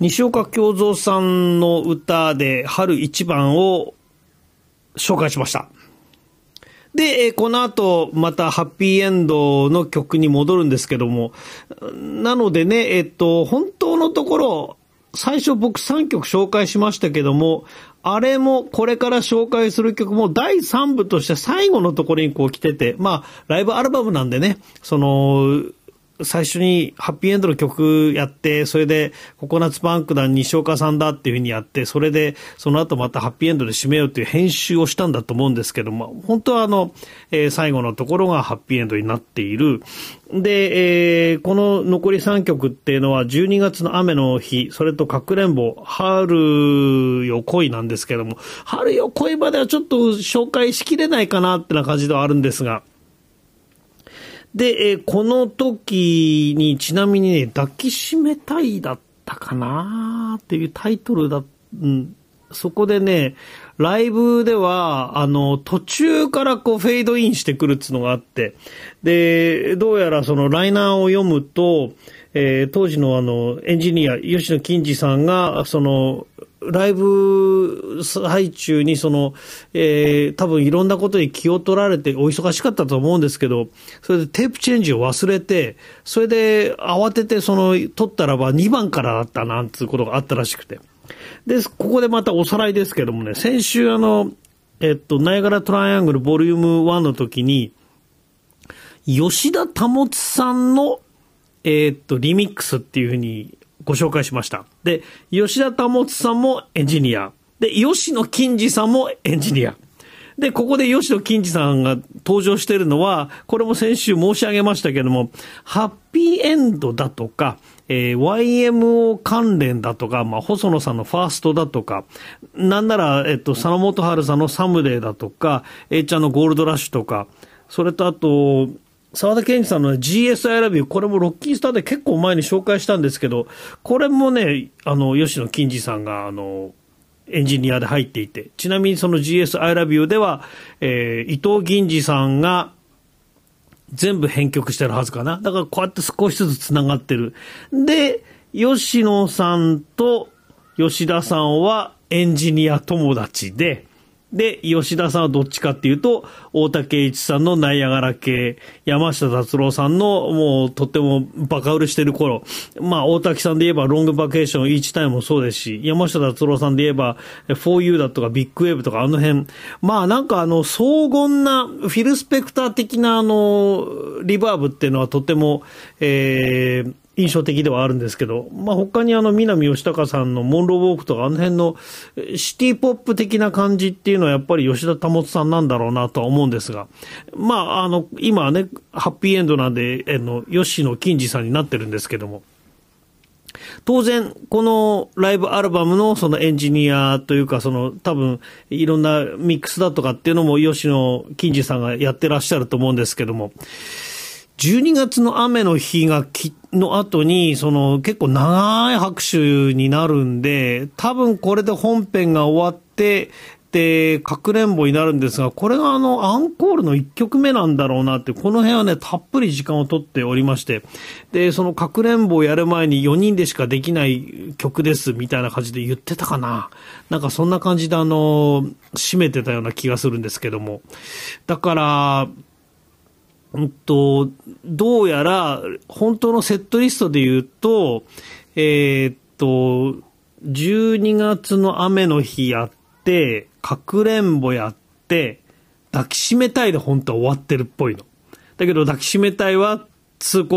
西岡京三さんの歌で春一番を紹介しました。で、この後またハッピーエンドの曲に戻るんですけども、なのでね、本当のところ最初僕3曲紹介しましたけども、あれもこれから紹介する曲も第3部として最後のところにこう来てて、まあライブアルバムなんでね、最初にハッピーエンドの曲やって、それでココナッツパンクだ西岡さんだっていう風にやって、それでその後またハッピーエンドで締めようっていう編集をしたんだと思うんですけども、本当は最後のところがハッピーエンドになっている。で、この残り3曲っていうのは12月の雨の日、それとかくれんぼ、春よ恋なんですけども、春よ恋まではちょっと紹介しきれないかなってな感じではあるんですが、で、この時にちなみにね、抱きしめたいだったかなっていうタイトルだ、そこでね、ライブでは、途中からこうフェードインしてくるっていうのがあって、で、どうやらそのライナーを読むと、当時のエンジニア、吉野金次さんが、ライブ最中に多分いろんなことに気を取られてお忙しかったと思うんですけど、それでテープチェンジを忘れて、それで慌てて撮ったらば2番からだったなんていうことがあったらしくて。で、ここでまたおさらいですけどもね、先週ナイアガラトライアングルボリューム1の時に、吉田保さんのリミックスっていうふうにご紹介しました。で、吉田保さんもエンジニア。で、吉野金次さんもエンジニア。で、ここで吉野金次さんが登場しているのは、これも先週申し上げましたけども、ハッピーエンドだとか、YMO 関連だとか、細野さんのファーストだとか、なんなら、佐野元春さんのサムデーだとか、A ちゃんのゴールドラッシュとか、それとあと、沢田研二さんの GS I Love You、 これもロッキンスターで結構前に紹介したんですけど、これもね、吉野金次さんがエンジニアで入っていて、ちなみにその GS I Love You では、伊藤銀次さんが全部編曲してるはずかな。だからこうやって少しずつつながってる。で、吉野さんと吉田さんはエンジニア友達で、で、吉田さんはどっちかっていうと、大竹一さんのナイアガラ系、山下達郎さんのもうとってもバカ売れしてる頃、大竹さんで言えばロングバケーション、イーチタイムもそうですし、山下達郎さんで言えば、For You だとかビッグウェーブとか辺、なんか荘厳なフィル・スペクター的なリバーブっていうのはとても、印象的ではあるんですけど、他に南吉高さんのモンローウォークとか辺のシティポップ的な感じっていうのはやっぱり吉田保さんなんだろうなとは思うんですが、今はね、ハッピーエンドなんで、吉野金次さんになってるんですけども、当然、このライブアルバムのそのエンジニアというか、多分いろんなミックスだとかっていうのも吉野金次さんがやってらっしゃると思うんですけども、12月の雨の日の後に、結構長い拍手になるんで、多分これで本編が終わって、で、かくれんぼになるんですが、これがアンコールの1曲目なんだろうなって、この辺はね、たっぷり時間を取っておりまして、で、かくれんぼをやる前に4人でしかできない曲です、みたいな感じで言ってたかな。なんかそんな感じで締めてたような気がするんですけども。だから、どうやら、本当のセットリストで言うと、12月の雨の日やって、かくれんぼやって、抱きしめたいで本当は終わってるっぽいの。だけど抱きしめたいは2コ